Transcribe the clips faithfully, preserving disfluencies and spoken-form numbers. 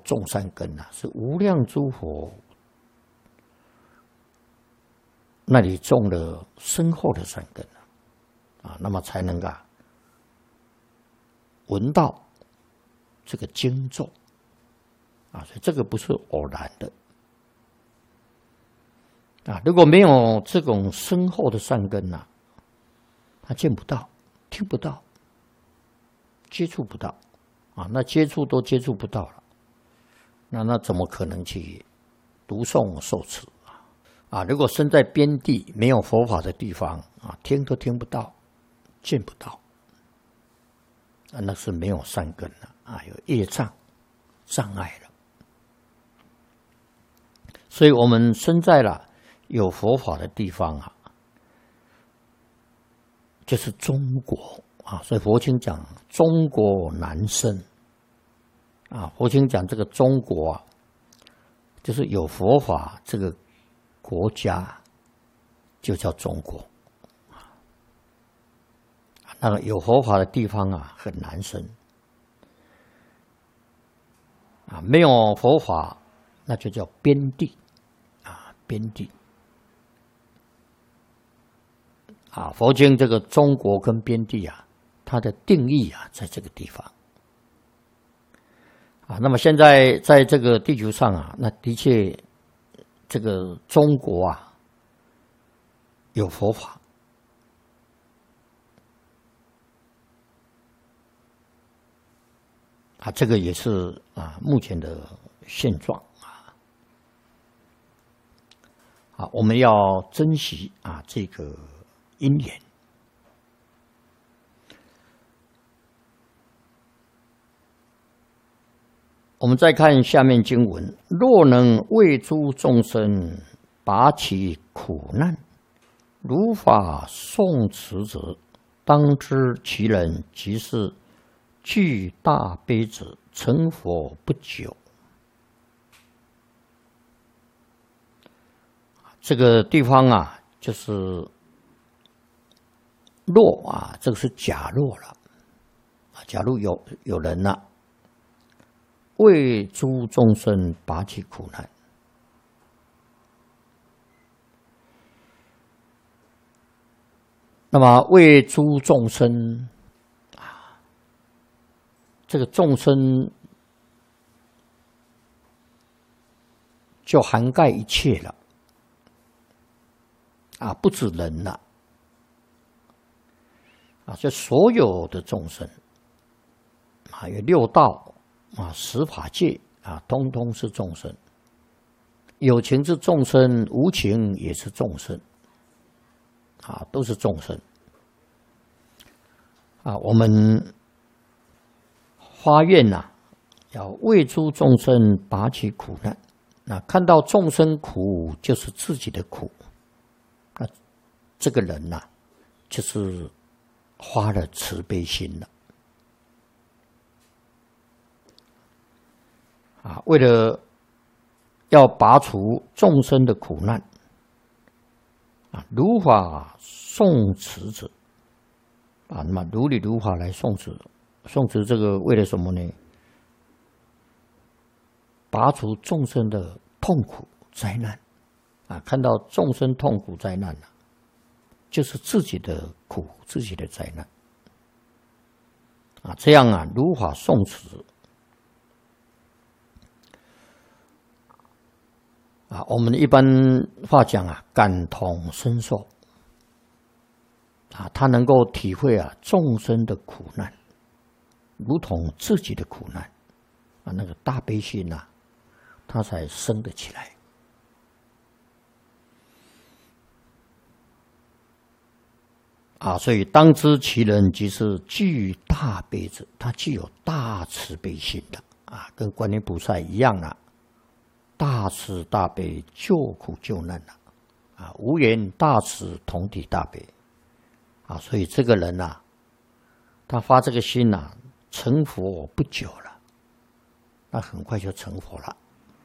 种善根啊，是无量诸佛那里种了深厚的善根啊，啊，那么才能啊闻到这个经咒啊，所以这个不是偶然的啊。如果没有这种深厚的善根呐、啊，他见不到、听不到、接触不到啊，那接触都接触不到了，那那怎么可能去读诵受持啊？啊，如果身在边地没有佛法的地方啊，听都听不到，见不到，啊，那是没有善根了啊，有业障障碍了。所以我们身在了有佛法的地方啊，就是中国啊，所以佛经讲中国难生啊，佛经讲这个中国啊，就是有佛法这个国家就叫中国。那个有佛法的地方啊，很难生啊，没有佛法，那就叫边地啊，边地啊。佛经这个中国跟边地啊，它的定义啊，在这个地方啊。那么现在在这个地球上啊，那的确这个中国啊有佛法。啊，这个也是啊，目前的现状啊。啊，我们要珍惜啊这个因缘。我们再看下面经文：若能为诸众生拔其苦难，如法诵持者，当知其人即是具大悲者，成佛不久。这个地方啊，就是若啊，这个是假若了啊。假如有有人呐、啊，为诸众生拔其苦难，那么为诸众生。这个众生就涵盖一切了啊，不止人了啊，这所有的众生啊，有六道啊，十法界啊，通通是众生。有情是众生，无情也是众生啊，都是众生啊。我们发愿呐、啊，要为诸众生拔其苦难。那看到众生苦，就是自己的苦，那这个人呐、啊，就是发了慈悲心了。啊，为了要拔除众生的苦难，啊，如法诵持者，啊，那么如理如法来诵持。诵持这个为了什么呢？拔除众生的痛苦灾难啊！看到众生痛苦灾难啊，就是自己的苦，自己的灾难啊！这样啊，如法诵持啊，我们一般话讲啊，感同身受啊，他能够体会啊众生的苦难。如同自己的苦难啊，那个大悲心呐、啊，他才生得起来啊。所以当知其人即是具大悲者，他具有大慈悲心的啊，跟观音菩萨一样啊，大慈大悲救苦救难的啊，无缘大慈同体大悲啊。所以这个人呐、啊，他发这个心呐、啊。成佛不久了，那很快就成佛了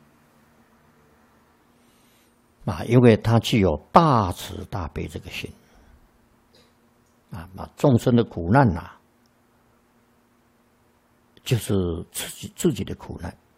啊！因为他具有大慈大悲这个心啊，把众生的苦难呐、啊，就是自己自己的苦难